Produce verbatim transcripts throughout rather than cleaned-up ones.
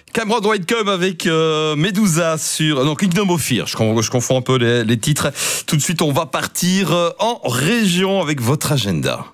Cameron Whitecomb avec euh, Medusa sur non Kingdom of Fear. Je, je confonds un peu les, les titres. Tout de suite, on va partir euh, en région avec votre agenda.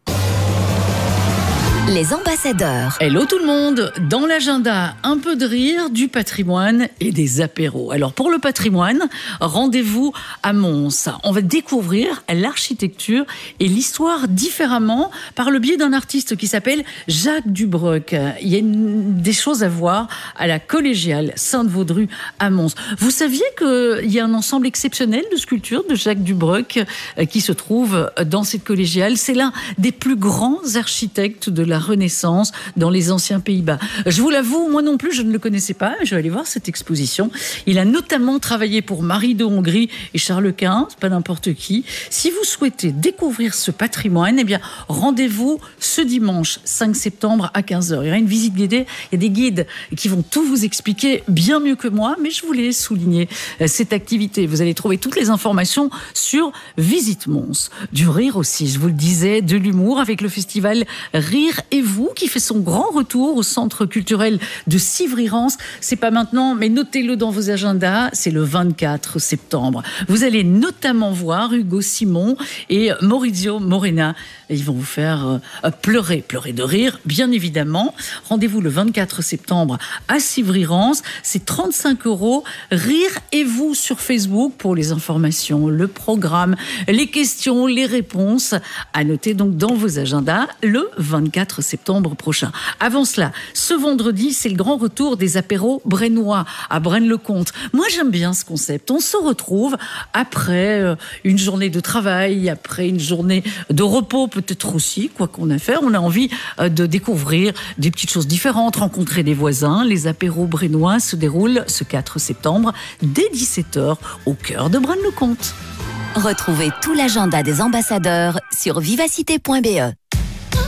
Les ambassadeurs. Hello tout le monde. Dans l'agenda, un peu de rire, du patrimoine et des apéros. Alors pour le patrimoine, rendez-vous à Mons. On va découvrir l'architecture et l'histoire différemment par le biais d'un artiste qui s'appelle Jacques Dubroc. Il y a une, des choses à voir à la collégiale Sainte-Vaudrue à Mons. Vous saviez qu'il y a un ensemble exceptionnel de sculptures de Jacques Dubroc qui se trouve dans cette collégiale. C'est l'un des plus grands architectes de la Renaissance dans les anciens Pays-Bas. Je vous l'avoue, moi non plus, je ne le connaissais pas. Je vais aller voir cette exposition. Il a notamment travaillé pour Marie de Hongrie et Charles quinze, pas n'importe qui. Si vous souhaitez découvrir ce patrimoine, eh bien, rendez-vous ce dimanche cinq septembre à quinze heures. Il y aura une visite guidée. Il y a des guides qui vont tout vous expliquer bien mieux que moi, mais je voulais souligner cette activité. Vous allez trouver toutes les informations sur Visite Mons. Du rire aussi, je vous le disais, de l'humour avec le festival Rire et vous qui fait son grand retour au centre culturel de Civry-Rance. C'est pas maintenant, mais notez-le dans vos agendas, c'est le vingt-quatre septembre. Vous allez notamment voir Hugo Simon et Maurizio Morena. Ils vont vous faire euh, pleurer, pleurer de rire, bien évidemment. Rendez-vous le vingt-quatre septembre à Civry-Rance. C'est trente-cinq euros. Rire et vous sur Facebook pour les informations, le programme, les questions, les réponses. À noter donc dans vos agendas le vingt-quatre septembre prochain. Avant cela, ce vendredi, c'est le grand retour des apéros brennois à Braine-le-Comte. Moi, j'aime bien ce concept. On se retrouve après euh, une journée de travail, après une journée de repos, peut-être aussi, quoi qu'on a fait. On a envie euh, de découvrir des petites choses différentes, rencontrer des voisins. Les apéros brennois se déroulent ce quatre septembre dès dix-sept heures au cœur de Braine-le-Comte. Retrouvez tout l'agenda des ambassadeurs sur vivacité point b e.